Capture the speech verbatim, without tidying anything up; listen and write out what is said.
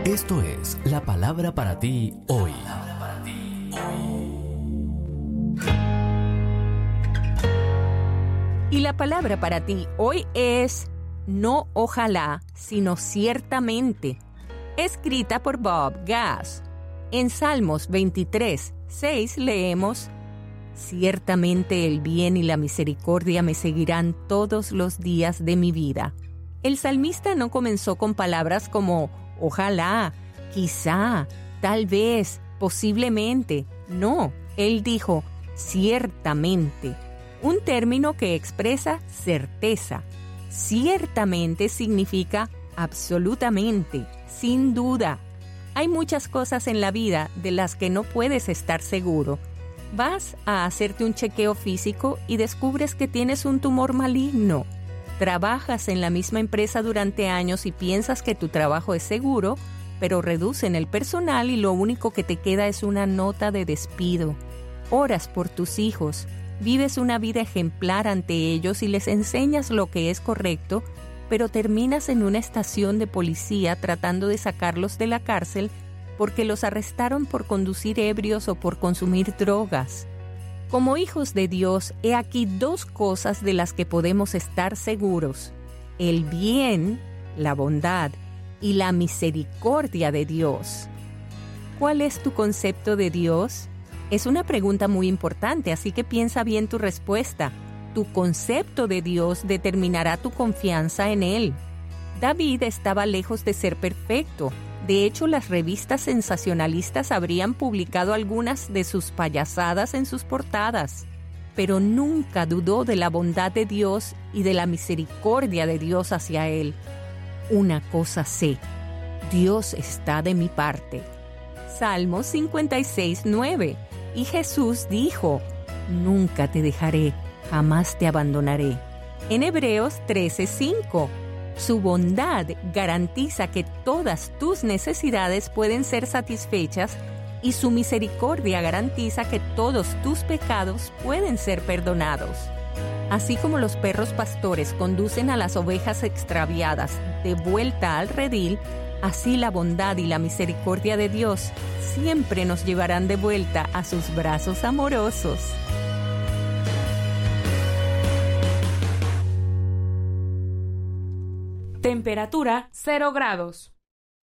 Esto es la palabra para ti hoy. Y la palabra para ti hoy es no ojalá, sino ciertamente, escrita por Bob Gass. En Salmos veintitrés, seis leemos: ciertamente el bien y la misericordia me seguirán todos los días de mi vida. El salmista no comenzó con palabras como ojalá, quizá, tal vez, posiblemente. No, él dijo ciertamente, un término que expresa certeza. Ciertamente significa absolutamente, sin duda. Hay muchas cosas en la vida de las que no puedes estar seguro. Vas a hacerte un chequeo físico y descubres que tienes un tumor maligno. Trabajas en la misma empresa durante años y piensas que tu trabajo es seguro, pero reducen el personal y lo único que te queda es una nota de despido. Oras por tus hijos, vives una vida ejemplar ante ellos y les enseñas lo que es correcto, pero terminas en una estación de policía tratando de sacarlos de la cárcel porque los arrestaron por conducir ebrios o por consumir drogas. Como hijos de Dios, he aquí dos cosas de las que podemos estar seguros: el bien, la bondad y la misericordia de Dios. ¿Cuál es tu concepto de Dios? Es una pregunta muy importante, así que piensa bien tu respuesta. Tu concepto de Dios determinará tu confianza en Él. David estaba lejos de ser perfecto. De hecho, las revistas sensacionalistas habrían publicado algunas de sus payasadas en sus portadas. Pero nunca dudó de la bondad de Dios y de la misericordia de Dios hacia él. Una cosa sé, Dios está de mi parte. Salmos cincuenta y seis, nueve. Y Jesús dijo: nunca te dejaré, jamás te abandonaré. En Hebreos trece, cinco. Su bondad garantiza que todas tus necesidades pueden ser satisfechas y su misericordia garantiza que todos tus pecados pueden ser perdonados. Así como los perros pastores conducen a las ovejas extraviadas de vuelta al redil, así la bondad y la misericordia de Dios siempre nos llevarán de vuelta a sus brazos amorosos. Temperatura cero grados.